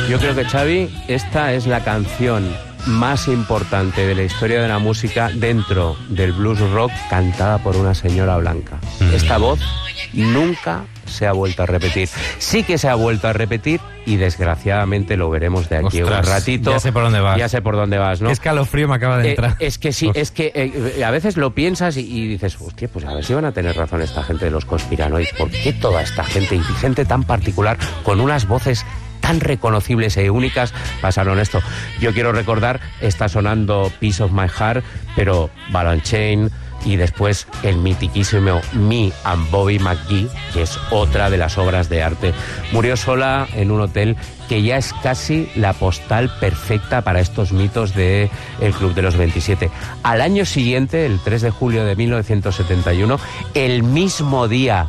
Yo creo que, Xavi, esta es la canción más importante de la historia de la música dentro del blues rock cantada por una señora blanca. Esta voz nunca se ha vuelto a repetir. Sí que se ha vuelto a repetir y desgraciadamente lo veremos de aquí a un ratito. Ya sé por dónde vas. Ya sé por dónde vas, ¿no? Qué escalofrío me acaba de entrar. Es que sí, es que a veces lo piensas y dices, hostia, pues a ver si van a tener razón esta gente de los conspiranoides. ¿Por qué toda esta gente y gente tan particular con unas voces tan reconocibles e únicas pasaron esto? Yo quiero recordar, está sonando Piece of My Heart, pero Ball and Chain y después el mitiquísimo Me and Bobby McGee, que es otra de las obras de arte. Murió sola en un hotel que ya es casi la postal perfecta para estos mitos de el Club de los 27. Al año siguiente, el 3 de julio de 1971, el mismo día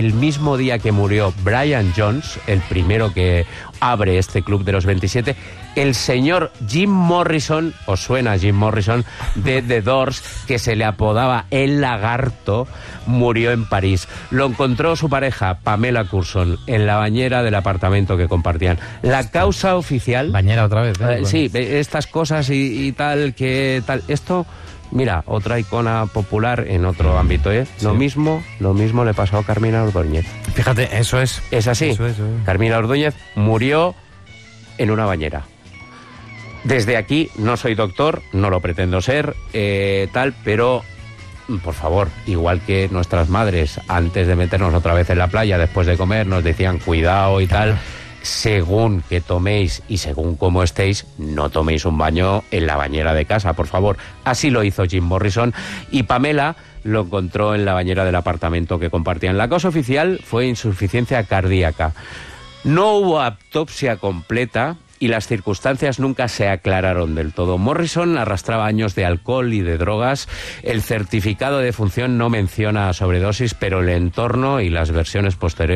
que murió Brian Jones, el primero que abre este Club de los 27, el señor Jim Morrison, ¿os suena Jim Morrison? De The Doors, que se le apodaba el Lagarto, murió en París. Lo encontró su pareja, Pamela Curson, en la bañera del apartamento que compartían. La causa oficial... Bañera otra vez, ¿eh? Sí, estas cosas y tal, que tal... Esto... Mira, otra icona popular en otro ámbito, ¿eh? Sí. Lo mismo le pasó a Carmina Ordóñez. Fíjate, eso es. Es así. Eso es. Carmina Ordóñez murió en una bañera. Desde aquí, no soy doctor, no lo pretendo ser, pero... Por favor, igual que nuestras madres, antes de meternos otra vez en la playa, después de comer, nos decían cuidado y tal... Según que toméis y según cómo estéis, no toméis un baño en la bañera de casa, por favor. Así lo hizo Jim Morrison y Pamela lo encontró en la bañera del apartamento que compartían. La causa oficial fue insuficiencia cardíaca. No hubo autopsia completa y las circunstancias nunca se aclararon del todo. Morrison arrastraba años de alcohol y de drogas. El certificado de defunción no menciona sobredosis, pero el entorno y las versiones posteriores